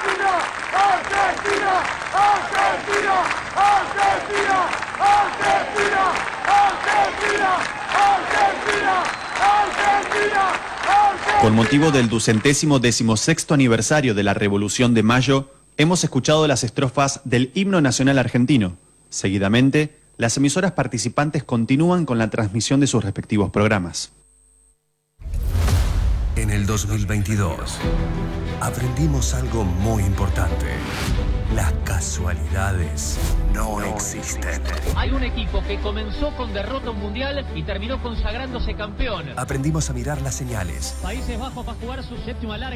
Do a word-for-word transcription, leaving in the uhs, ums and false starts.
Argentina, Argentina, Argentina, Argentina, Argentina, Argentina, Argentina, Argentina, Argentina. Con motivo del ducentésimo decimosexto aniversario de la Revolución de Mayo, hemos escuchado las estrofas del himno nacional argentino. Seguidamente, las emisoras participantes continúan con la transmisión de sus respectivos programas. En el dos mil veintidós, aprendimos algo muy importante. Las casualidades no existen. Hay un equipo que comenzó con derrota mundial y terminó consagrándose campeón. Aprendimos a mirar las señales. Países Bajos va a jugar su séptima larga.